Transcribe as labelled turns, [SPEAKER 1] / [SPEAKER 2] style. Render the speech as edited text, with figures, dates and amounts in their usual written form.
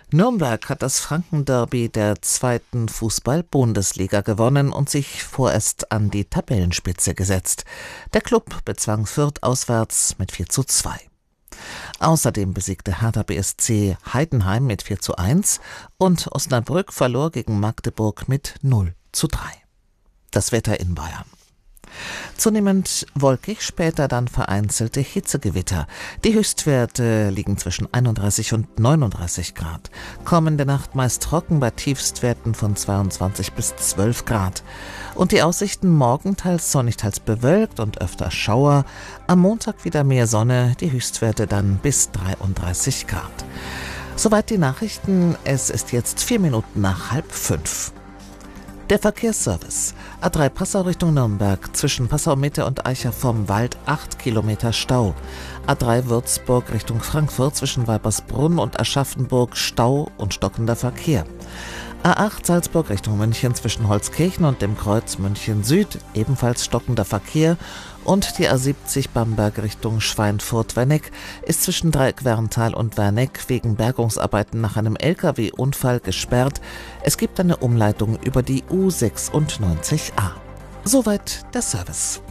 [SPEAKER 1] Nürnberg hat das Franken-Derby der 2. Fußball-Bundesliga gewonnen und sich vorerst an die Tabellenspitze gesetzt. Der Klub bezwang Fürth auswärts mit 4:2. Außerdem besiegte Hertha BSC Heidenheim mit 4:1 und Osnabrück verlor gegen Magdeburg mit 0:3. Das Wetter in Bayern: zunehmend wolkig, später dann vereinzelte Hitzegewitter. Die Höchstwerte liegen zwischen 31 und 39 Grad. Kommende Nacht meist trocken bei Tiefstwerten von 22 bis 12 Grad. Und die Aussichten: morgen teils sonnig, teils bewölkt und öfter Schauer. Am Montag wieder mehr Sonne, die Höchstwerte dann bis 33 Grad. Soweit die Nachrichten. Es ist jetzt 4 Minuten nach 4:30. Der Verkehrsservice: A3 Passau Richtung Nürnberg, zwischen Passau Mitte und Eicher vom Wald 8 Kilometer Stau. A3 Würzburg Richtung Frankfurt, zwischen Weipersbrunn und Aschaffenburg Stau und stockender Verkehr. A8 Salzburg Richtung München, zwischen Holzkirchen und dem Kreuz München Süd, ebenfalls stockender Verkehr. Und die A70 Bamberg Richtung Schweinfurt-Werneck ist zwischen Dreieck-Werntal und Werneck wegen Bergungsarbeiten nach einem LKW-Unfall gesperrt. Es gibt eine Umleitung über die U96a. Soweit der Service.